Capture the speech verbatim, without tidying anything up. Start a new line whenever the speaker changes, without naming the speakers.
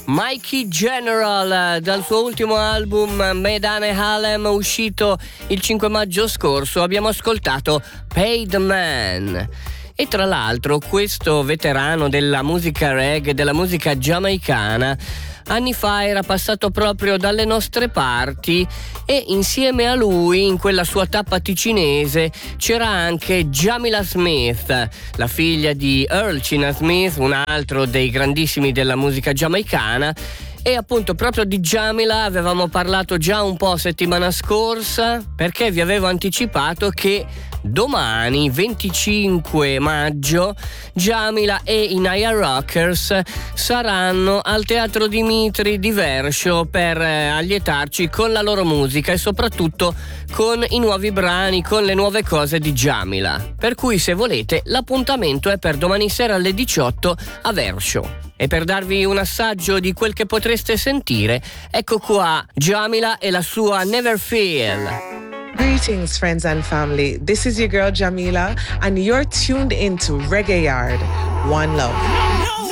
Mikey General dal suo ultimo album Medan e Harlem, uscito il cinque maggio scorso. Abbiamo ascoltato Paid Man. E tra l'altro questo veterano della musica reggae, della musica giamaicana, anni fa era passato proprio dalle nostre parti, e insieme a lui in quella sua tappa ticinese c'era anche Jamila Smith, la figlia di Earl China Smith, un altro dei grandissimi della musica giamaicana. E appunto proprio di Jamila avevamo parlato già un po' settimana scorsa, perché vi avevo anticipato che domani venticinque maggio Jamila e i Naya Rockers saranno al Teatro Dimitri di Verscio per eh, allietarci con la loro musica e soprattutto con i nuovi brani, con le nuove cose di Jamila. Per cui, se volete, l'appuntamento è per domani sera alle diciotto a Verscio. E per darvi un assaggio di quel che potreste sentire, ecco qua Jamila e la sua Never Feel.
Greetings, friends and family. This is your girl Jamila, and you're tuned into Reggae Yard. One love.